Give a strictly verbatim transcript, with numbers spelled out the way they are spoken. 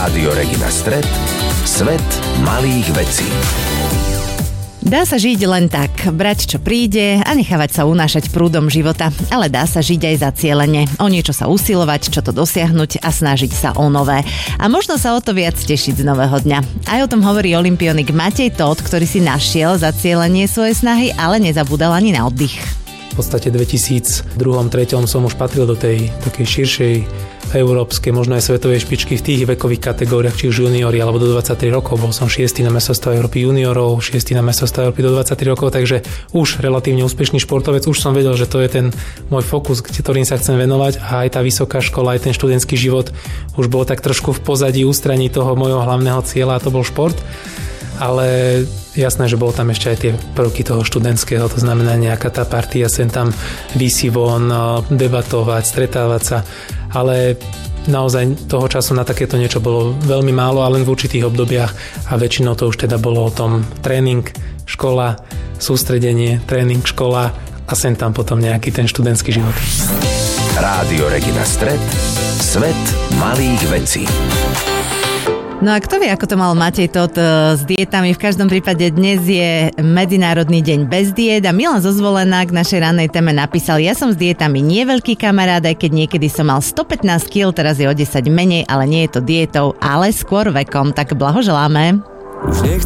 Rádio Regina Stret, svet malých vecí. Dá sa žiť len tak, brať čo príde a nechávať sa unášať prúdom života, ale dá sa žiť aj zacielene, o niečo sa usilovať, čo to dosiahnuť a snažiť sa o nové. A možno sa o to viac tešiť z nového dňa. Aj o tom hovorí olympionik Matej Tóth, ktorý si našiel zacielenie svojej snahy, ale nezabudal ani na oddych. V podstate dvetisícdva tri som už patril do tej takej širšej európskej, možno aj svetovej špičky v tých vekových kategóriách, či už juniori alebo do dvadsaťtri rokov. Bol som šiestý na mestrovstvách Európy juniorov, šiestý na mestrovstvách Európy do dvadsaťtri rokov, takže už relatívne úspešný športovec. Už som vedel, že to je ten môj fokus, ktorým sa chcem venovať, a aj tá vysoká škola, aj ten študentský život už bol tak trošku v pozadí ústraní toho môjho hlavného cieľa, a to bol šport. Ale jasné, že bolo tam ešte aj tie prvky toho študentského, to znamená nejaká tá partia, sem tam výsi von, debatovať, stretávať sa, ale naozaj toho času na takéto niečo bolo veľmi málo a len v určitých obdobiach, a väčšinou to už teda bolo o tom tréning, škola, sústredenie, tréning, škola a sem tam potom nejaký ten študentský život. Rádio Regina Stret, svet malých vecí. No a kto vie, ako to mal Matej Tóth s dietami. V každom prípade dnes je Medzinárodný deň bez diét a Milan zo Zvolena k našej rannej téme napísal: ja som s dietami nie veľký kamarát, aj keď niekedy som mal stopätnásť kíl, teraz je o desať menej, ale nie je to diétou, ale skôr vekom. Tak blahoželáme. Už nechcem